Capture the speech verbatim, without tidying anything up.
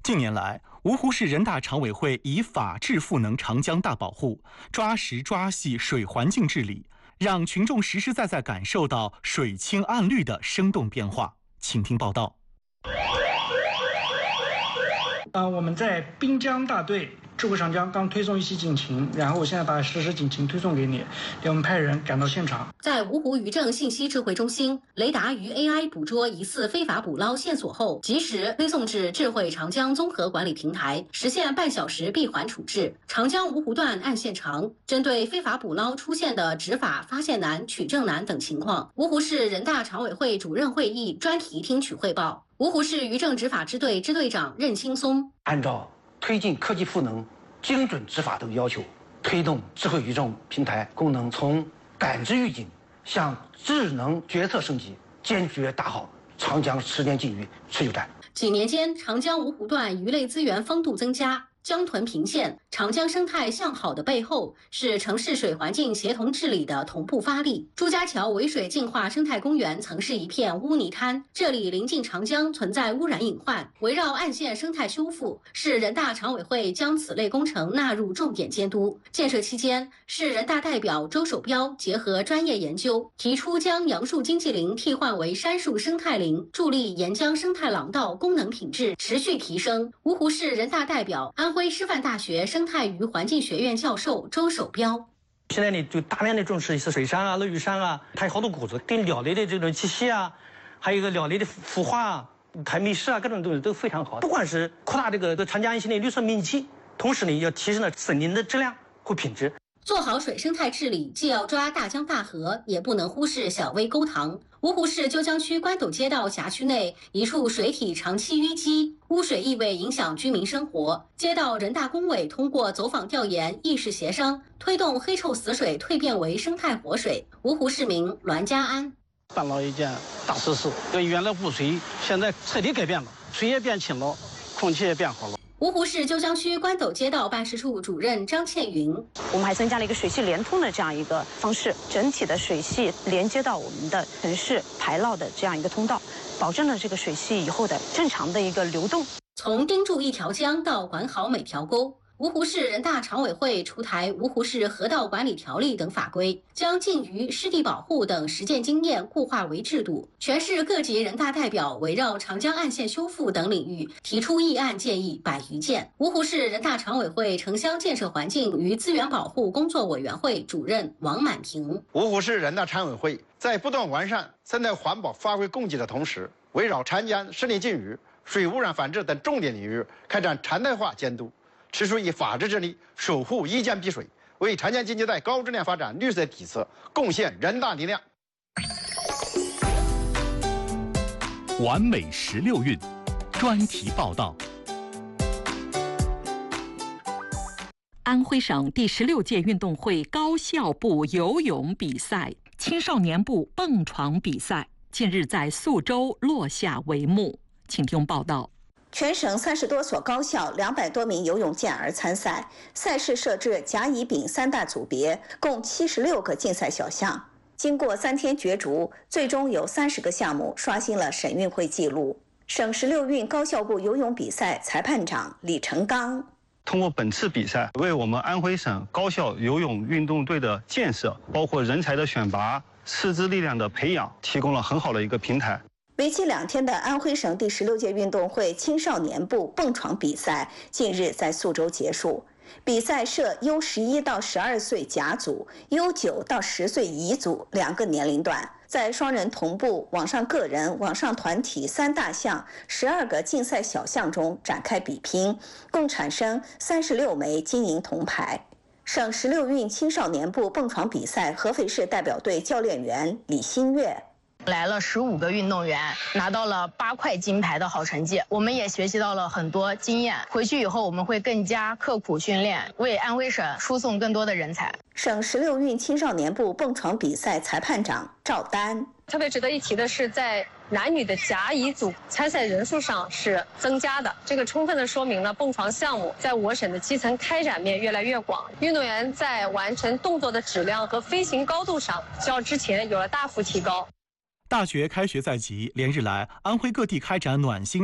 近年来，芜湖市人大常委会以法治赋能长江大保护，抓实抓细水环境治理，让群众实实在在感受到水清岸绿的生动变化。请听报道。 呃，我们在滨江大队智慧长江刚推送一期警情，然后我现在把实时警情推送给你，给我们派人赶到现场。 在芜湖渔政信息智慧中心，雷达与 A I 捕捉疑似非法捕捞线索后，及时推送至智慧长江综合管理平台，实现半小时闭环处置。长江芜湖段岸线长，针对非法捕捞出现的执法发现难、取证难等情况，芜湖市人大常委会主任会议专题听取汇报。芜湖市渔政执法支队支队长任青松， 按照推进科技赋能、精准执法等要求，推动智慧渔政平台功能从感知预警向智能决策升级，坚决打好长江十年禁渔持久战。 几年间，长江芜湖段鱼类资源丰度增加，江豚频现，长江生态向好的背后是城市水环境协同治理的同步发力。朱家桥围水净化生态公园曾是一片污泥滩，这里临近长江，存在污染隐患。围绕岸线生态修复，市人大常委会将此类工程纳入重点监督。建设期间，市人大代表周守标结合专业研究，提出将杨树经济林替换为杉树生态林，助力沿江生态廊道功能品质持续提升。芜湖市人大代表安安徽师范大学生态与环境学院教授周守标， 现在呢就大量的重视一些水杉啊、乐玉杉啊，它有好多果子，对鸟类的这种栖息啊，还有一个鸟类的孵化啊、台觅食啊，各种东西都非常好。不管是扩大这个长江岸线的绿色面积，同时呢要提升了森林的质量和品质。 做好水生态治理，既要抓大江大河，也不能忽视小微沟塘。芜湖市鸠江区关斗街道辖区内一处水体长期淤积，污水异味影响居民生活。街道人大工委通过走访调研、议事协商，推动黑臭死水蜕变为生态活水。芜湖市民栾家安办了一件大实事，跟原来污水现在彻底改变了，水也变清了，空气也变好了。 芜湖市鸠江区关斗街道办事处主任张倩云， 我们还增加了一个水系联通的这样一个方式，整体的水系连接到我们的城市排涝的这样一个通道，保证了这个水系以后的正常的一个流动。 从盯住一条江到管好每条沟，芜湖市人大常委会出台《芜湖市河道管理条例》等法规，将禁渔、湿地保护等实践经验固化为制度。全市各级人大代表围绕长江岸线修复等领域提出议案建议百余件。芜湖市人大常委会城乡建设环境与资源保护工作委员会主任王满平， 芜湖市人大常委会在不断完善生态环保发挥供给的同时，围绕长江湿地禁渔、水污染反制等重点领域开展常态化监督，持续以法治治理守护一江碧水，为长江经济带高质量发展绿色底色贡献人大力量。 完美十六运专题报道。 安徽省第十六届运动会高校部游泳比赛、青少年部蹦床比赛近日在宿州落下帷幕，请听报道。 全省三十多所高校、两百多名游泳健儿参赛，赛事设置甲、乙、丙三大组别，共七十六个竞赛小项。经过三天角逐，最终有三十个项目刷新了省运会纪录。省十六运高校部游泳比赛裁判长李成刚。 通过本次比赛，为我们安徽省高校游泳运动队的建设，包括人才的选拔、师资力量的培养，提供了很好的一个平台。 为期两天的安徽省第十六届运动会青少年部蹦床比赛近日在宿州结束。比赛设 U 十一到十二岁甲组、U 九到十岁乙组两个年龄段，在双人同步、网上个人、网上团体三大项十二个竞赛小项中展开比拼，共产生三十六枚金银铜牌。省十六运青少年部蹦床比赛合肥市代表队教练员李新月。 来了十五个运动员，拿到了八块金牌的好成绩。我们也学习到了很多经验，回去以后我们会更加刻苦训练，为安徽省输送更多的人才。 省十六运青少年部蹦床比赛裁判长赵丹。 特别值得一提的是，在男女的甲乙组参赛人数上是增加的，这个充分的说明了蹦床项目在我省的基层开展面越来越广，运动员在完成动作的质量和飞行高度上较之前有了大幅提高。 大学开学在即，连日来，安徽各地开展暖心